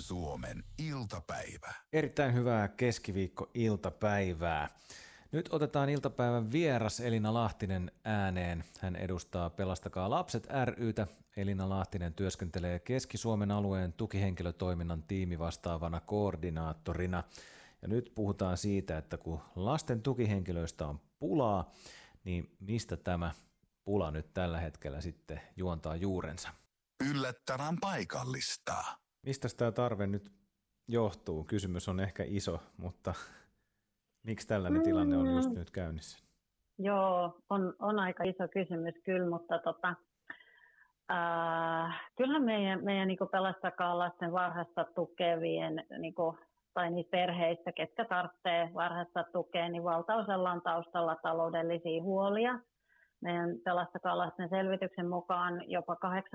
Suomen iltapäivä. Erittäin hyvää keskiviikko-iltapäivää. Nyt otetaan iltapäivän vieras Elina Lahtinen ääneen. Hän edustaa Pelastakaa Lapset ry:tä. Elina Lahtinen työskentelee Keski-Suomen alueen tukihenkilötoiminnan tiimivastaavana koordinaattorina. Ja nyt puhutaan siitä, että kun lasten tukihenkilöistä on pulaa, niin mistä tämä pula nyt tällä hetkellä sitten juontaa juurensa? Yllättävän paikallista. Mistä tämä tarve nyt johtuu? Kysymys on ehkä iso, mutta miksi tällainen tilanne on just nyt käynnissä? Joo, on aika iso kysymys kyllä, mutta kyllähän meidän niin Pelastakaa lasten varhaista tukevien tai niistä perheistä, ketkä tarvitsee varhaista tukea, niin valtaosalla on taustalla taloudellisia huolia. Meidän Pelastakaa lasten selvityksen mukaan jopa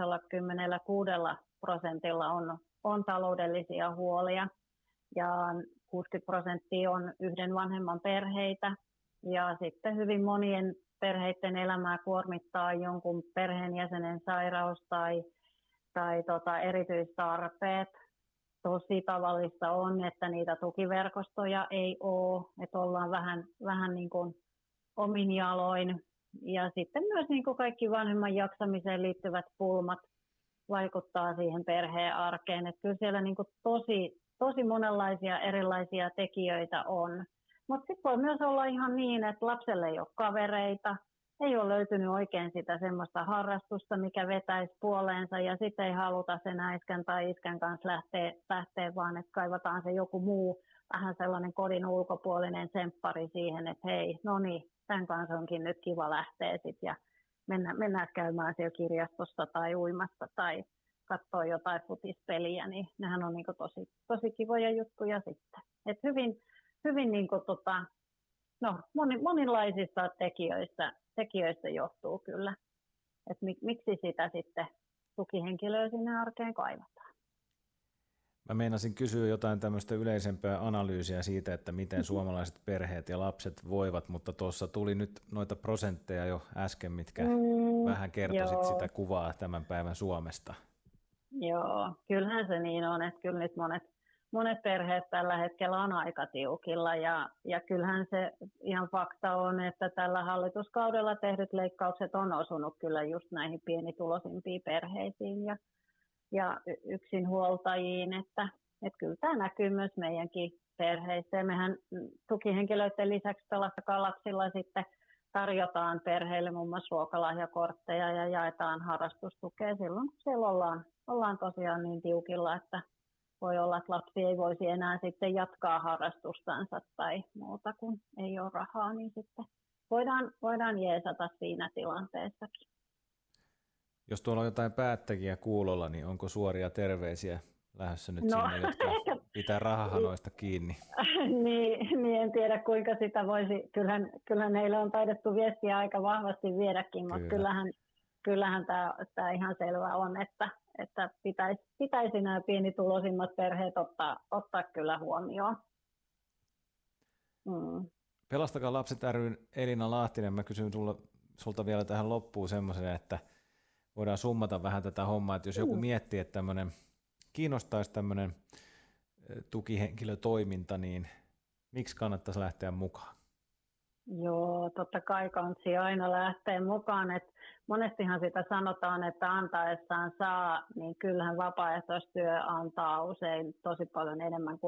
86% on taloudellisia huolia ja 60% on yhden vanhemman perheitä. Ja sitten hyvin monien perheiden elämää kuormittaa jonkun perheenjäsenen sairaus tai erityistarpeet. Tosi tavallista on, että niitä tukiverkostoja ei ole, että ollaan vähän niin kuin omin jaloin. Ja sitten myös niin kuin kaikki vanhemman jaksamiseen liittyvät pulmat vaikuttaa siihen perheen arkeen. Että kyllä siellä niin kuin tosi monenlaisia erilaisia tekijöitä on. Mutta sitten voi myös olla ihan niin, että lapselle ei ole kavereita, ei ole löytynyt oikein sitä semmoista harrastusta, mikä vetäisi puoleensa ja sitten ei haluta sen äiskän tai iskän kanssa lähteä vaan että kaivataan se joku muu, vähän sellainen kodin ulkopuolinen semppari siihen, että hei, no niin, tämän kanssa onkin nyt kiva lähteä sitten ja mennään käymään siellä kirjastossa tai uimassa tai katsoa jotain futispeliä, niin nehän on niinku tosi kivoja juttuja sitten. Et hyvin niinku monenlaisista tekijöistä johtuu kyllä, että miksi sitä sitten tukihenkilöä sinne arkeen kaivataan. Mä meinasin kysyä jotain tämmöistä yleisempää analyysiä siitä, että miten suomalaiset perheet ja lapset voivat, mutta tuossa tuli nyt noita prosentteja jo äsken, mitkä vähän kertoisit sitä kuvaa tämän päivän Suomesta. Joo, kyllähän se niin on, että kyllä nyt monet perheet tällä hetkellä on aika tiukilla ja kyllähän se ihan fakta on, että tällä hallituskaudella tehdyt leikkaukset on osunut kyllä just näihin pienituloisimpiin perheisiin ja yksinhuoltajiin, että kyllä tämä näkyy myös meidänkin perheissä. Ja mehän tukihenkilöiden lisäksi Pelastakaa lapsilla sitten tarjotaan perheille muun muassa ruokalahjakortteja ja jaetaan harrastustukea silloin, kun siellä ollaan tosiaan niin tiukilla, että voi olla, että lapsi ei voisi enää sitten jatkaa harrastustansa tai muuta, kun ei ole rahaa, niin sitten voidaan jeesata siinä tilanteessakin. Jos tuolla on jotain päättäjiä kuulolla, niin onko suoria terveisiä lähdössä nyt sinne, jotka pitää rahahanoista kiinni? niin, en tiedä kuinka sitä voisi. Kyllähän heille on taidettu viestiä aika vahvasti viedäkin, mutta kyllähän tämä ihan selvä on, että pitäisi nämä pienituloisimmat perheet ottaa kyllä huomioon. Pelastakaa Lapset ry:n Elina Lahtinen, mä kysyn sulta vielä tähän loppuun semmoisen, että voidaan summata vähän tätä hommaa, että jos joku miettii, että kiinnostaisi tämmöinen tukihenkilötoiminta, niin miksi kannattaisi lähteä mukaan? Joo, totta kai kansi aina lähteä mukaan. että monestihan sitä sanotaan, että antaessaan saa, niin kyllähän vapaaehtoistyö antaa usein tosi paljon enemmän kuin